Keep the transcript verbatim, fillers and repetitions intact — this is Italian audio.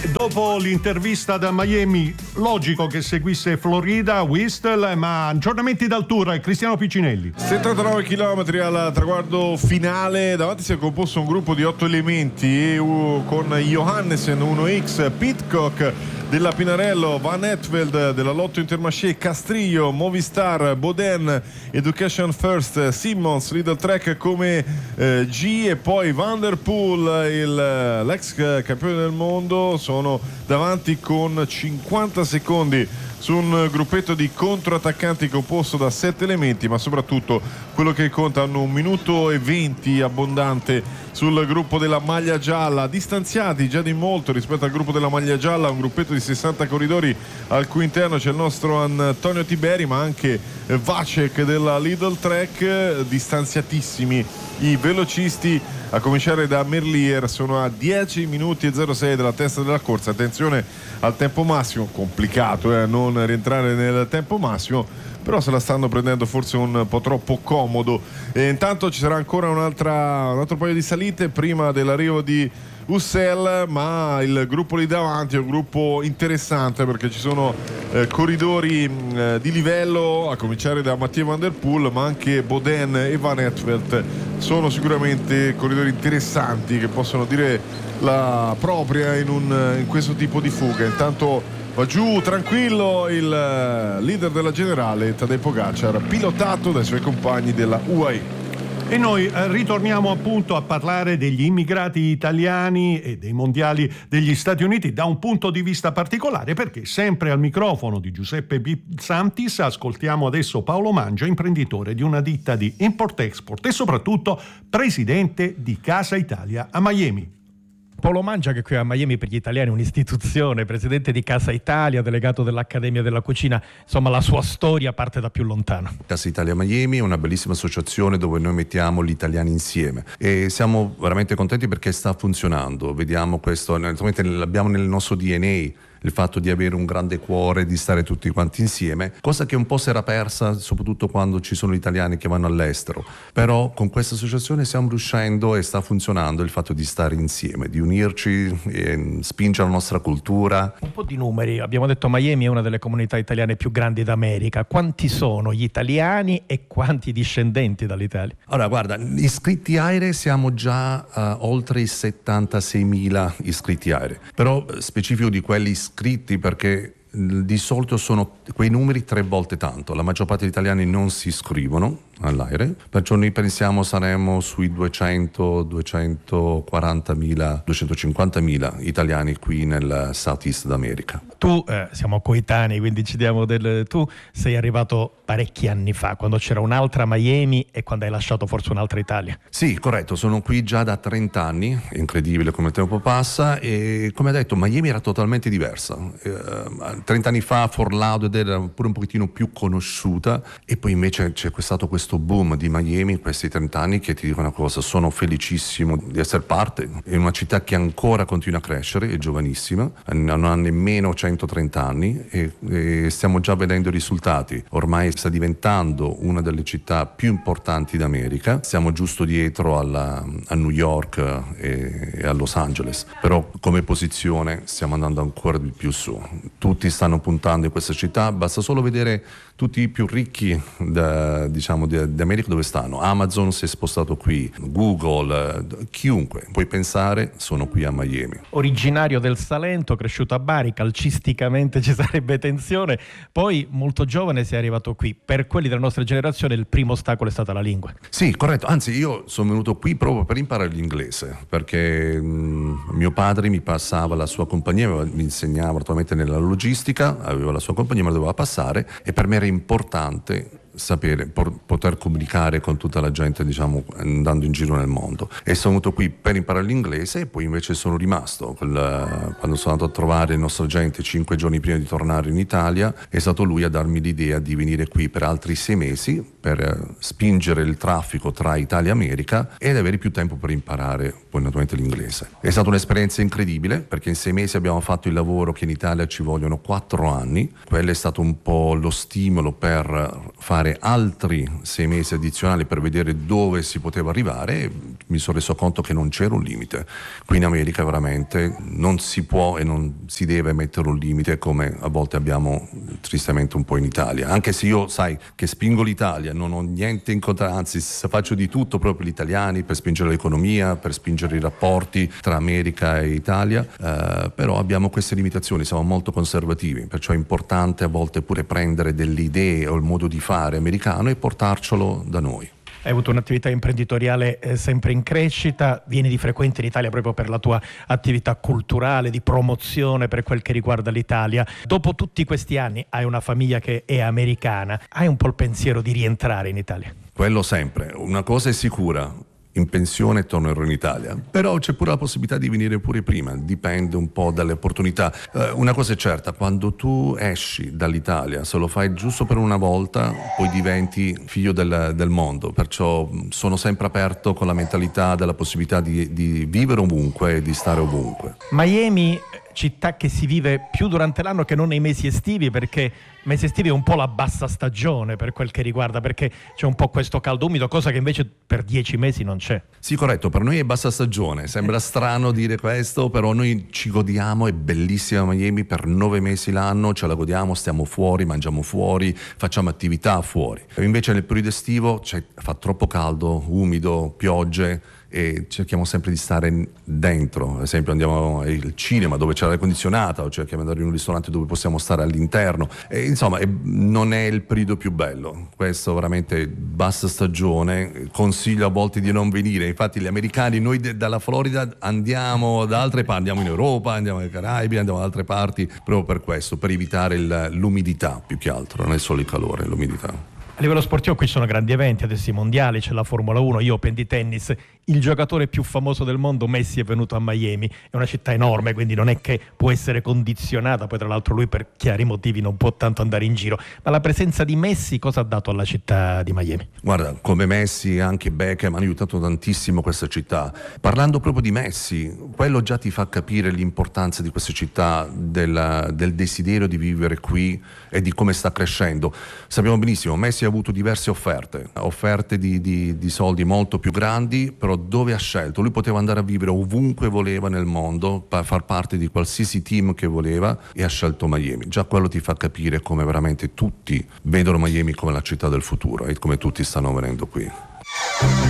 Dopo l'intervista da Miami, logico che seguisse Florida, Whistler, ma aggiornamenti dal tour, Cristiano Piccinelli. settantanove chilometri al traguardo finale, davanti si è composto un gruppo di otto elementi con Johannesen uno X, Pitcock della Pinarello, Van Etveld della Lotto Intermarché, Castrillo, Movistar, Boden, Education First, Simmons, Lidl Trek come eh, G e poi Van der Poel, il, l'ex campione del mondo, sono davanti con cinquanta secondi su un gruppetto di controattaccanti composto da sette elementi, ma soprattutto quello che conta hanno un minuto e venti abbondante sul gruppo della maglia gialla, distanziati già di molto rispetto al gruppo della maglia gialla, un gruppetto di sessanta corridori al cui interno c'è il nostro Antonio Tiberi, ma anche Vacek della Lidl Trek, distanziatissimi i velocisti, a cominciare da Merlier, sono a dieci minuti e zero sei della testa della corsa. Attenzione al tempo massimo, complicato eh, non rientrare nel tempo massimo, però se la stanno prendendo forse un po' troppo comodo. E intanto ci sarà ancora un'altra, un altro paio di salite prima dell'arrivo di Ussel, ma il gruppo lì davanti è un gruppo interessante perché ci sono eh, corridori eh, di livello, a cominciare da Mathieu Van der Poel, ma anche Boden e Van Etveld sono sicuramente corridori interessanti che possono dire la propria in, un, in questo tipo di fuga. Intanto va giù tranquillo il leader della generale Tadej Pogačar, pilotato dai suoi compagni della U A E. E noi eh, ritorniamo appunto a parlare degli immigrati italiani e dei mondiali degli Stati Uniti da un punto di vista particolare, perché sempre al microfono di Giuseppe Santis ascoltiamo adesso Paolo Mangia, imprenditore di una ditta di import-export e soprattutto presidente di Casa Italia a Miami. Paolo Mangia, che qui a Miami per gli italiani è un'istituzione, presidente di Casa Italia, delegato dell'Accademia della Cucina, insomma la sua storia parte da più lontano. Casa Italia Miami è una bellissima associazione dove noi mettiamo gli italiani insieme e siamo veramente contenti perché sta funzionando, vediamo questo, l'abbiamo nel nostro D N A. Il fatto di avere un grande cuore, di stare tutti quanti insieme, cosa che un po' si era persa soprattutto quando ci sono gli italiani che vanno all'estero, però con questa associazione stiamo riuscendo e sta funzionando il fatto di stare insieme, di unirci e spingere la nostra cultura. Un po' di numeri, abbiamo detto Miami è una delle comunità italiane più grandi d'America, quanti sono gli italiani e quanti discendenti dall'Italia? Allora guarda, iscritti A I R E siamo già uh, oltre i settantaseimila iscritti A I R E, però specifico di quelli iscritti perché di solito sono quei numeri tre volte tanto, la maggior parte degli italiani non si iscrivono all'A I R E, perciò noi pensiamo saremo sui duecento duecentoquarantamila duecentocinquantamila italiani qui nel Southeast d'America. Tu eh, siamo coetanei, quindi ci diamo del tu sei arrivato parecchi anni fa, quando c'era un'altra Miami e quando hai lasciato forse un'altra Italia. Sì, corretto, sono qui già da trenta anni, è incredibile come il tempo passa e come hai detto Miami era totalmente diversa. Eh, trenta anni fa Fort Lauderdale era pure un pochettino più conosciuta e poi invece c'è stato questo boom di Miami in questi trenta anni che ti dico una cosa, sono felicissimo di essere parte, è una città che ancora continua a crescere, è giovanissima, non ha nemmeno centotrenta anni e, e stiamo già vedendo i risultati, ormai sta diventando una delle città più importanti d'America, siamo giusto dietro alla, a New York e, e a Los Angeles, però come posizione stiamo andando ancora di più su, tutti stanno puntando in questa città, basta solo vedere tutti i più ricchi da, diciamo di, di America dove stanno, Amazon si è spostato qui, Google, chiunque puoi pensare sono qui a Miami. Originario del Salento, cresciuto a Bari, calcisticamente ci sarebbe tensione, poi molto giovane sei arrivato qui, per quelli della nostra generazione il primo ostacolo è stata la lingua. Sì, corretto, anzi io sono venuto qui proprio per imparare l'inglese perché mh, mio padre mi passava la sua compagnia, mi insegnava naturalmente nella logistica, aveva la sua compagnia, me la doveva passare e per me era importante sapere, por, poter comunicare con tutta la gente, diciamo, andando in giro nel mondo. E sono venuto qui per imparare l'inglese e poi invece sono rimasto. Quel, quando sono andato a trovare il nostro agente cinque giorni prima di tornare in Italia, è stato lui a darmi l'idea di venire qui per altri sei mesi per spingere il traffico tra Italia e America ed avere più tempo per imparare poi naturalmente l'inglese. È stata un'esperienza incredibile perché in sei mesi abbiamo fatto il lavoro che in Italia ci vogliono quattro anni. Quello è stato un po' lo stimolo per fare fare altri sei mesi addizionali per vedere dove si poteva arrivare, e mi sono reso conto che non c'era un limite. Qui in America veramente non si può e non si deve mettere un limite come a volte abbiamo tristemente un po' in Italia, anche se io sai che spingo l'Italia, non ho niente in contra, anzi faccio di tutto proprio gli italiani per spingere l'economia, per spingere i rapporti tra America e Italia, eh, però abbiamo queste limitazioni, siamo molto conservativi, perciò è importante a volte pure prendere delle idee o il modo di fare americano e portarcelo da noi. Hai avuto un'attività imprenditoriale eh, sempre in crescita, vieni di frequente in Italia proprio per la tua attività culturale, di promozione per quel che riguarda l'Italia. Dopo tutti questi anni hai una famiglia che è americana, hai un po' il pensiero di rientrare in Italia? Quello sempre, una cosa è sicura, in pensione tornerò in Italia, però c'è pure la possibilità di venire pure prima, dipende un po' dalle opportunità. Eh, una cosa è certa, quando tu esci dall'Italia, se lo fai giusto per una volta, poi diventi figlio del, del mondo, perciò sono sempre aperto con la mentalità della possibilità di, di vivere ovunque e di stare ovunque. Miami, città che si vive più durante l'anno che non nei mesi estivi, perché mesi estivi è un po' la bassa stagione per quel che riguarda, perché c'è un po' questo caldo umido, cosa che invece per dieci mesi non c'è. Sì, corretto, per noi è bassa stagione, sembra strano dire questo, però noi ci godiamo, è bellissima Miami, per nove mesi l'anno ce la godiamo, stiamo fuori, mangiamo fuori, facciamo attività fuori. E invece nel periodo estivo cioè, fa troppo caldo, umido, piogge, e cerchiamo sempre di stare dentro. Ad esempio andiamo al cinema dove c'è l'aria condizionata, o cerchiamo di andare in un ristorante dove possiamo stare all'interno, e, insomma è, non è il periodo più bello, questo veramente bassa stagione, consiglio a volte di non venire. Infatti gli americani, noi de- dalla Florida andiamo da altre parti, andiamo in Europa, andiamo ai Caraibi, andiamo da altre parti proprio per questo, per evitare il, l'umidità più che altro, non è solo il calore, l'umidità. A livello sportivo qui ci sono grandi eventi, adesso i mondiali, c'è la Formula uno, io Open di tennis, il giocatore più famoso del mondo, Messi, è venuto a Miami, è una città enorme, quindi non è che può essere condizionata, poi tra l'altro lui per chiari motivi non può tanto andare in giro, ma la presenza di Messi cosa ha dato alla città di Miami? Guarda, come Messi anche Beckham hanno aiutato tantissimo questa città. Parlando proprio di Messi, quello già ti fa capire l'importanza di questa città, del, del desiderio di vivere qui e di come sta crescendo. Sappiamo benissimo, Messi ha avuto diverse offerte, offerte di, di, di soldi molto più grandi, però dove ha scelto? Lui poteva andare a vivere ovunque voleva nel mondo, per far parte di qualsiasi team che voleva, e ha scelto Miami. Già quello ti fa capire come veramente tutti vedono Miami come la città del futuro e come tutti stanno venendo qui.